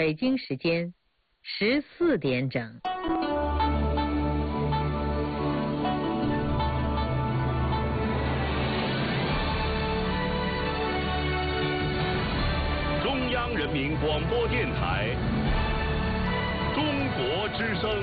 北京时间14点整。 中央人民广播电台中国之声。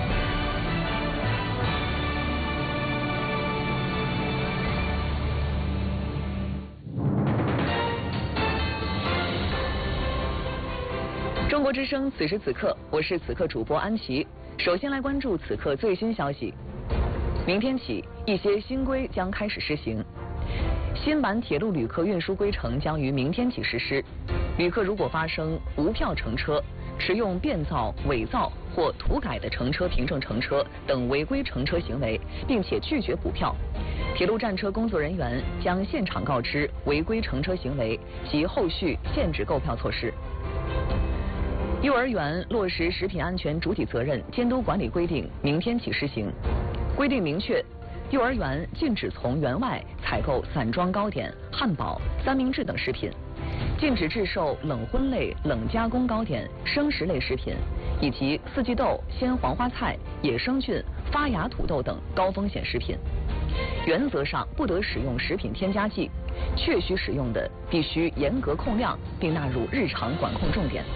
中国之声，此时此刻，我是此刻主播安琪。首先来关注此刻最新消息。明天起，一些新规将开始施行。新版铁路旅客运输规程将于明天起实施。旅客如果发生无票乘车、持用变造、伪造或涂改的乘车凭证乘车等违规乘车行为，并且拒绝补票，铁路站车工作人员将现场告知违规乘车行为及后续限制购票措施。幼儿园落实食品安全主体责任监督管理规定明天起施行。规定明确，幼儿园禁止从园外采购散装糕点、汉堡、三明治等食品，禁止制售冷荤类、冷加工糕点、生食类食品，以及四季豆、鲜黄花菜、野生菌、发芽土豆等高风险食品。原则上不得使用食品添加剂，确需使用的必须严格控量，并纳入日常管控重点。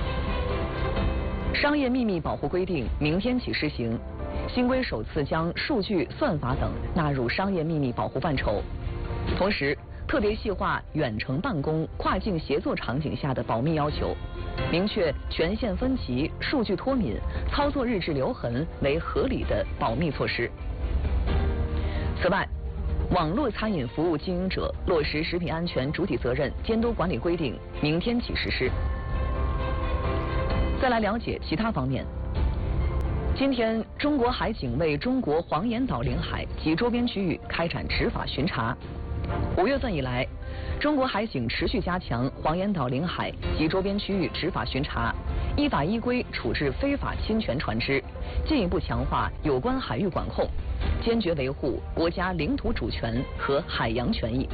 商业秘密保护规定明天起施行。新规首次将数据、算法等纳入商业秘密保护范畴，同时特别细化远程办公、跨境协作场景下的保密要求，明确权限分级、数据脱敏、操作日志留痕为合理的保密措施。此外，网络餐饮服务经营者落实食品安全主体责任监督管理规定明天起实施。再来了解其他方面。今天，中国海警为中国黄岩岛领海及周边区域开展执法巡查。5月份以来，中国海警持续加强黄岩岛领海及周边区域执法巡查，依法依规处置非法侵权船只，进一步强化有关海域管控，坚决维护国家领土主权和海洋权益。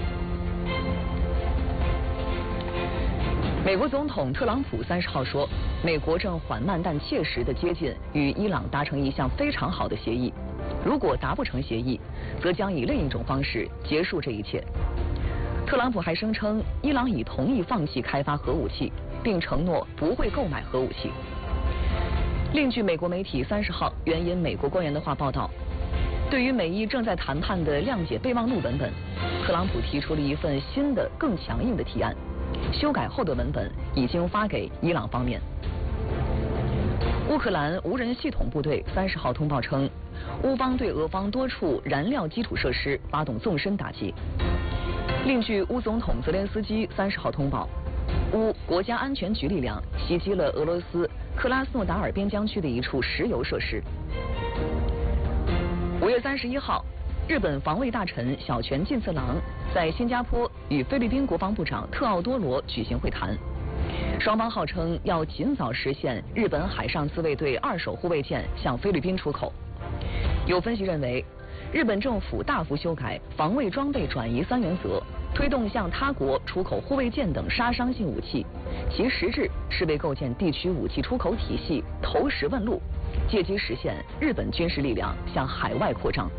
美国总统特朗普30号说，美国正缓慢但切实地接近与伊朗达成一项非常好的协议，如果达不成协议，则将以另一种方式结束这一切。特朗普还声称，伊朗已同意放弃开发核武器，并承诺不会购买核武器。另据美国媒体30号援引美国官员的话报道，对于美伊正在谈判的谅解备忘录文本，特朗普提出了一份新的、更强硬的提案。修改后的文本已经发给伊朗方面。乌克兰无人系统部队30号通报称，乌方对俄方多处燃料基础设施发动纵深打击。另据乌总统泽连斯基30号通报，乌国家安全局力量袭击了俄罗斯克拉斯诺达尔边疆区的一处石油设施。5月31号。日本防卫大臣小泉进次郎在新加坡与菲律宾国防部长特奥多罗举行会谈，双方号称要尽早实现日本海上自卫队2手护卫舰向菲律宾出口。有分析认为，日本政府大幅修改防卫装备转移3原则，推动向他国出口护卫舰等杀伤性武器，其实质是为构建地区武器出口体系投石问路，借机实现日本军事力量向海外扩张。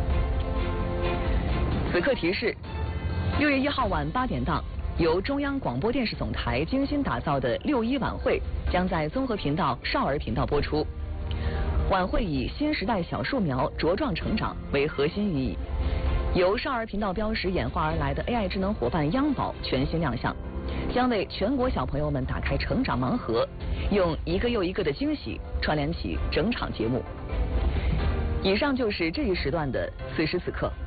此刻提示：6月1号晚8点档，由中央广播电视总台精心打造的6·1晚会将在综合频道少儿频道播出。晚会以新时代小树苗茁壮成长为核心寓意，由少儿频道标识演化而来的 AI 智能伙伴央宝全新亮相，将为全国小朋友们打开成长盲盒，用一个又一个的惊喜串联起整场节目。以上就是这一时段的此时此刻。